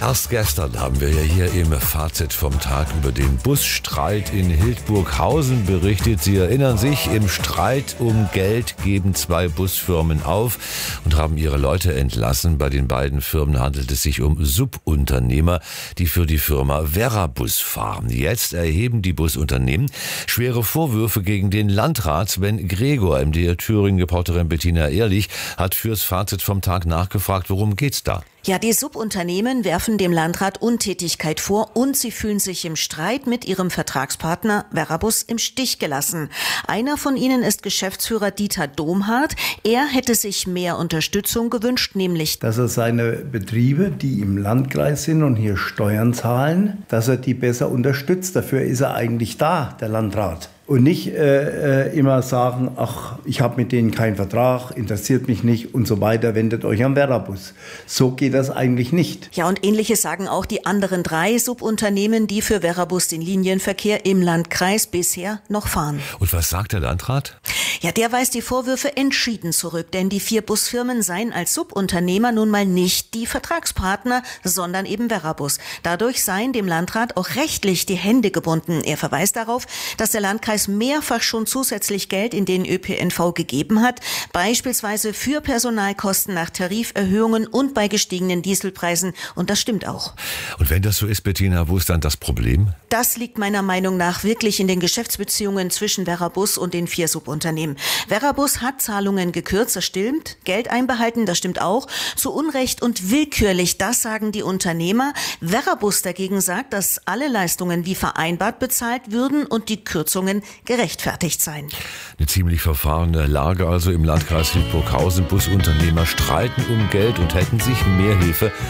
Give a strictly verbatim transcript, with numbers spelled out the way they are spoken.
Erst gestern haben wir ja hier im Fazit vom Tag über den Busstreit in Hildburghausen berichtet. Sie erinnern sich, im Streit um Geld geben zwei Busfirmen auf und haben ihre Leute entlassen. Bei den beiden Firmen handelt es sich um Subunternehmer, die für die Firma Verabus fahren. Jetzt erheben die Busunternehmen schwere Vorwürfe gegen den Landrat Sven Gregor. M D R Thüringen-Reporterin Bettina Ehrlich hat fürs Fazit vom Tag nachgefragt, worum geht's da? Ja, die Subunternehmen werfen dem Landrat Untätigkeit vor und sie fühlen sich im Streit mit ihrem Vertragspartner Verabus im Stich gelassen. Einer von ihnen ist Geschäftsführer Dieter Domhardt. Er hätte sich mehr Unterstützung gewünscht, nämlich, dass er seine Betriebe, die im Landkreis sind und hier Steuern zahlen, dass er die besser unterstützt. Dafür ist er eigentlich da, der Landrat. Und nicht äh, immer sagen, ach, ich habe mit denen keinen Vertrag, interessiert mich nicht und so weiter, wendet euch an Verabus. So geht das eigentlich nicht. Ja, und Ähnliches sagen auch die anderen drei Subunternehmen, die für Verabus den Linienverkehr im Landkreis bisher noch fahren. Und was sagt der Landrat? Ja, der weist die Vorwürfe entschieden zurück, denn die vier Busfirmen seien als Subunternehmer nun mal nicht die Vertragspartner, sondern eben Verabus. Dadurch seien dem Landrat auch rechtlich die Hände gebunden. Er verweist darauf, dass der Landkreis mehrfach schon zusätzlich Geld in den Ö P N V gegeben hat, beispielsweise für Personalkosten nach Tariferhöhungen und bei gestiegenen Dieselpreisen. Und das stimmt auch. Und wenn das so ist, Bettina, wo ist dann das Problem? Das liegt meiner Meinung nach wirklich in den Geschäftsbeziehungen zwischen Verabus und den vier Subunternehmen. Verabus hat Zahlungen gekürzt, das stimmt. Geld einbehalten, das stimmt auch. Zu Unrecht und willkürlich, das sagen die Unternehmer. Verabus dagegen sagt, dass alle Leistungen wie vereinbart bezahlt würden und die Kürzungen gerechtfertigt seien. Eine ziemlich verfahrene Lage also im Landkreis Hildburghausen. Busunternehmer streiten um Geld und hätten sich mehr Hilfe